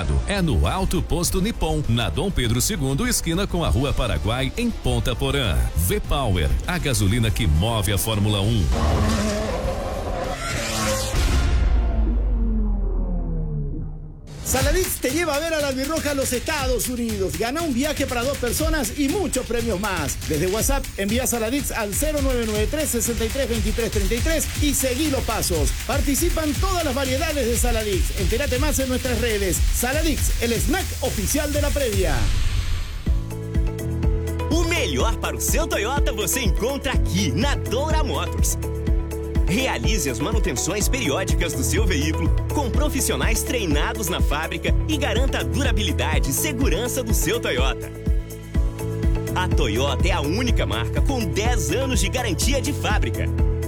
resultado é no Alto Posto Nippon, na Dom Pedro II, esquina com a Rua Paraguai, em Ponta Porã. V-Power, a gasolina que move a Fórmula 1. Saladix te lleva a ver a la Albirroja a los Estados Unidos. Gana un viaje para 2 personas y muchos premios más. Desde WhatsApp envía Saladix al 0993 63 23 33 y seguí los pasos. Participan todas las variedades de Saladix. Entérate más en nuestras redes. Saladix, el snack oficial de la previa. O melhor para o seu Toyota você encontra aqui na Doura Motors. Realize as manutenções periódicas do seu veículo com profissionais treinados na fábrica e garanta a durabilidade e segurança do seu Toyota. A Toyota é a única marca com 10 anos de garantia de fábrica.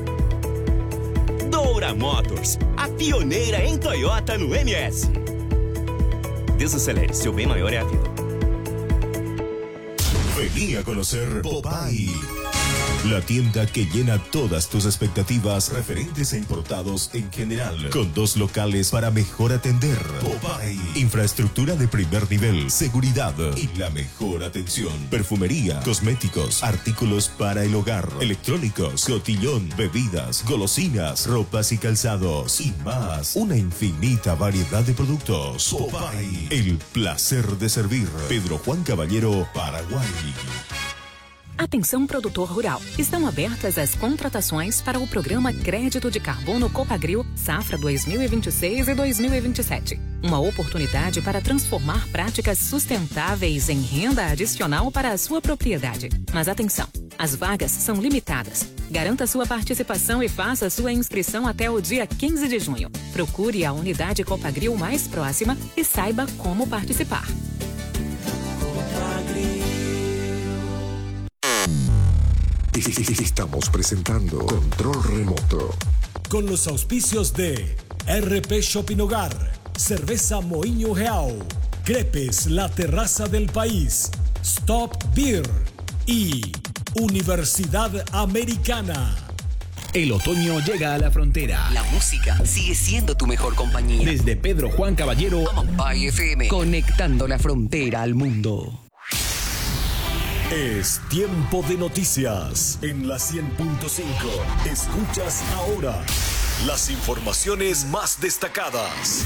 Doura Motors, a pioneira em Toyota no MS. Desacelere, seu bem maior é a vida. Vení a conocer Popeye, la tienda que llena todas tus expectativas referentes a importados en general, con 2 locales para mejor atender. Popeye, infraestructura de primer nivel, seguridad y la mejor atención. Perfumería, cosméticos, artículos para el hogar, electrónicos, cotillón, bebidas, golosinas, ropas y calzados y más. Una infinita variedad de productos. Popeye, el placer de servir. Pedro Juan Caballero, Paraguay. Atenção, produtor rural. Estão abertas as contratações para o programa Crédito de Carbono Copagril Safra 2026 e 2027. Uma oportunidade para transformar práticas sustentáveis em renda adicional para a sua propriedade. Mas atenção, as vagas são limitadas. Garanta sua participação e faça sua inscrição até o dia 15 de junho. Procure a unidade Copagril mais próxima e saiba como participar. Estamos presentando Control Remoto. Con los auspicios de RP Shopping Hogar, Cerveza Moinho Real, Crepes, la terraza del país, Stop Beer y Universidad Americana. El otoño llega a la frontera. La música sigue siendo tu mejor compañía. Desde Pedro Juan Caballero, Amambay FM, conectando la frontera al mundo. Es tiempo de noticias en la 100.5. Escuchas ahora las informaciones más destacadas.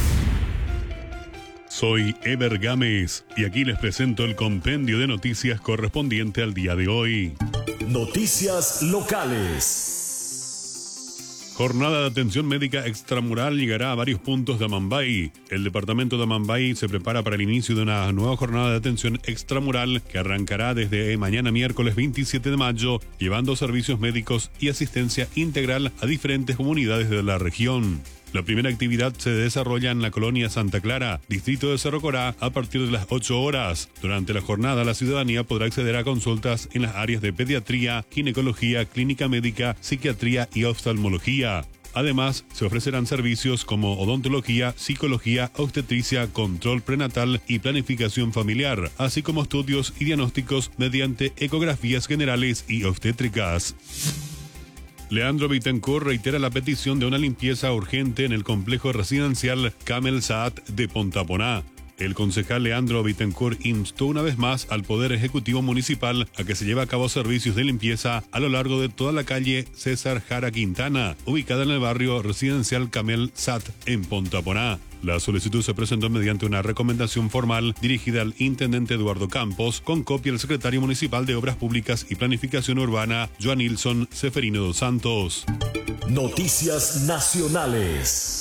Soy Ever Gámez y aquí les presento el compendio de noticias correspondiente al día de hoy. Noticias locales. Jornada de atención médica extramural llegará a varios puntos de Amambay. El departamento de Amambay se prepara para el inicio de una nueva jornada de atención extramural que arrancará desde mañana miércoles 27 de mayo, llevando servicios médicos y asistencia integral a diferentes comunidades de la región. La primera actividad se desarrolla en la colonia Santa Clara, distrito de Cerro Corá, a partir de las 8 horas. Durante la jornada, la ciudadanía podrá acceder a consultas en las áreas de pediatría, ginecología, clínica médica, psiquiatría y oftalmología. Además, se ofrecerán servicios como odontología, psicología, obstetricia, control prenatal y planificación familiar, así como estudios y diagnósticos mediante ecografías generales y obstétricas. Leandro Bittencourt reitera la petición de una limpieza urgente en el complejo residencial Camel Saad de Ponta Porã. El concejal Leandro Bittencourt instó una vez más al Poder Ejecutivo Municipal a que se lleve a cabo servicios de limpieza a lo largo de toda la calle César Jara Quintana, ubicada en el barrio residencial Camel Saad en Ponta Porã. La solicitud se presentó mediante una recomendación formal dirigida al intendente Eduardo Campos, con copia al secretario municipal de Obras Públicas y Planificación Urbana, Joanilson Seferino dos Santos. Noticias nacionales.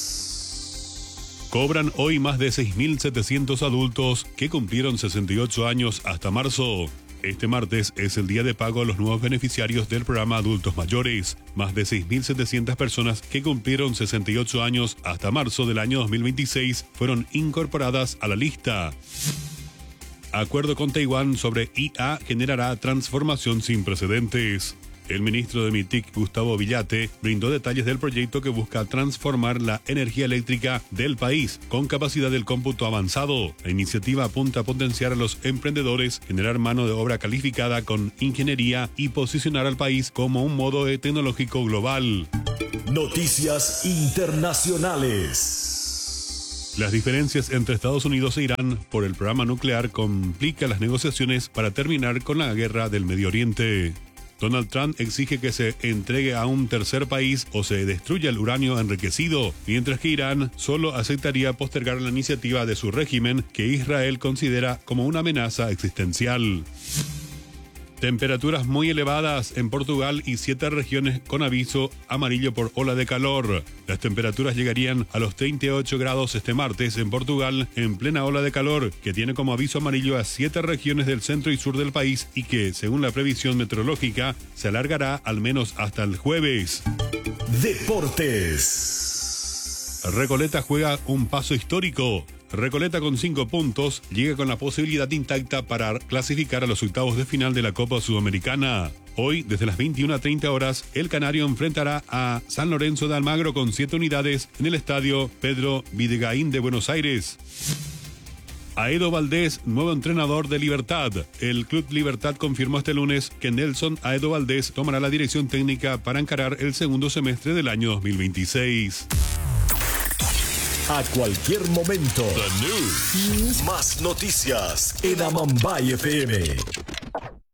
Cobran hoy más de 6.700 adultos que cumplieron 68 años hasta marzo. Este martes es el día de pago a los nuevos beneficiarios del programa Adultos Mayores. Más de 6.700 personas que cumplieron 68 años hasta marzo del año 2026 fueron incorporadas a la lista. Acuerdo con Taiwán sobre IA generará transformación sin precedentes. El ministro de MITIC, Gustavo Villate, brindó detalles del proyecto que busca transformar la energía eléctrica del país con capacidad del cómputo avanzado. La iniciativa apunta a potenciar a los emprendedores, generar mano de obra calificada con ingeniería y posicionar al país como un modo tecnológico global. Noticias internacionales. Las diferencias entre Estados Unidos e Irán por el programa nuclear complican las negociaciones para terminar con la guerra del Medio Oriente. Donald Trump exige que se entregue a un tercer país o se destruya el uranio enriquecido, mientras que Irán solo aceptaría postergar la iniciativa de su régimen que Israel considera como una amenaza existencial. Temperaturas muy elevadas en Portugal y 7 regiones con aviso amarillo por ola de calor. Las temperaturas llegarían a los 38 grados este martes en Portugal, en plena ola de calor, que tiene como aviso amarillo a 7 regiones del centro y sur del país y que, según la previsión meteorológica, se alargará al menos hasta el jueves. Deportes. Recoleta juega un paso histórico. Recoleta con 5 puntos llega con la posibilidad intacta para clasificar a los octavos de final de la Copa Sudamericana. Hoy, desde las 21:30 horas, el Canario enfrentará a San Lorenzo de Almagro con 7 unidades en el estadio Pedro Videgaín de Buenos Aires. Aedo Valdés, nuevo entrenador de Libertad. El Club Libertad confirmó este lunes que Nelson Aedo Valdés tomará la dirección técnica para encarar el segundo semestre del año 2026. A cualquier momento. The News. Más noticias en Amambay FM.